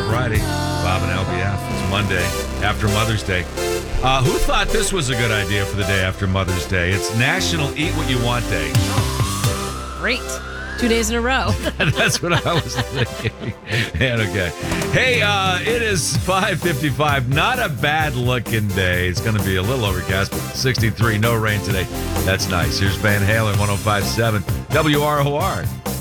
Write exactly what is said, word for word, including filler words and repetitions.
Friday. Bob and L B F. It's Monday after Mother's Day. Uh, who thought this was a good idea for the day after Mother's Day? It's National Eat What You Want Day. Great. Two days in a row. That's what I was thinking. And okay. Hey, uh, it is five fifty-five. Not a bad looking day. It's going to be a little overcast, but sixty-three. No rain today. That's nice. Here's Van Halen, one oh five point seven W R O R.